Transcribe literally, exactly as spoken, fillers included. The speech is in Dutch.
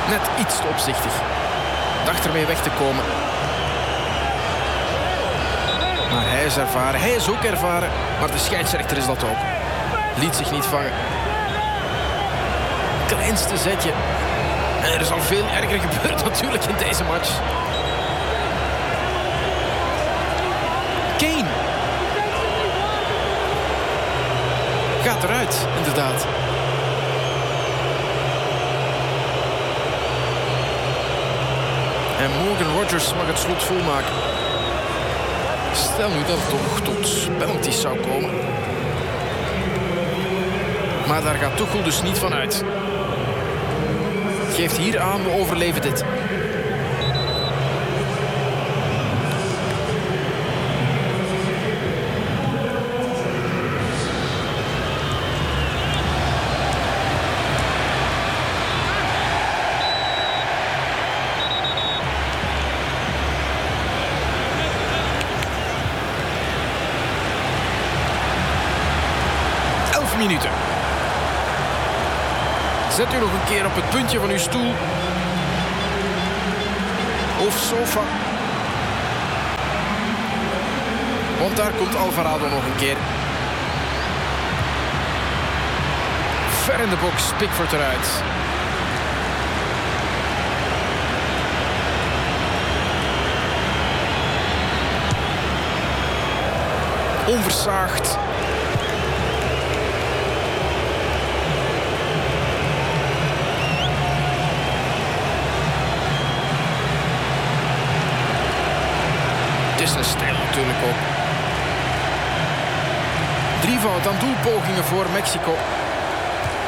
Net iets te opzichtig. Dacht ermee weg te komen. Maar hij is ervaren. Hij is ook ervaren. Maar de scheidsrechter is dat ook. Liet zich niet vangen. Kleinste zetje. En er is al veel erger gebeurd natuurlijk in deze match. Kane. Gaat eruit, inderdaad. En Morgan Rogers mag het slot volmaken. Stel nu dat het toch tot penalties zou komen. Maar daar gaat Tuchel dus niet van uit. Geeft hier aan, we overleven dit. Elf minuten. Zet u nog een keer op het puntje van uw stoel. Of sofa. Want daar komt Alvarado nog een keer. Ver in de box, Pickford eruit. Onversaagd. Het is een stijl natuurlijk ook. Drievoud aan doelpogingen voor Mexico.